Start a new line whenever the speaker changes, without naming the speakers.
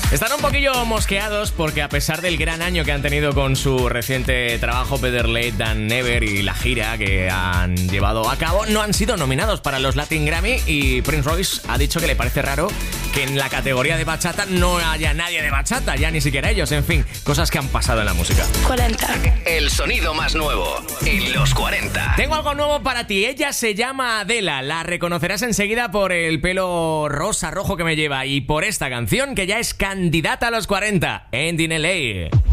Están un poquillo mosqueados porque a pesar del gran año que han tenido con su reciente trabajo Better Late Than Never y la gira que han llevado a cabo, no han sido nominados para los Latin Grammy, y Prince Royce ha dicho que le parece raro que en la categoría de bachata no haya nadie de bachata, ya ni siquiera ellos. En fin, cosas que han pasado en la música.
40.
El sonido más nuevo en los 40.
Tengo algo nuevo para ti. Ella se llama Adela. La reconocerás enseguida por el pelo rosa rojo que me lleva y por esta canción que ya es candidata a los 40, End in LA.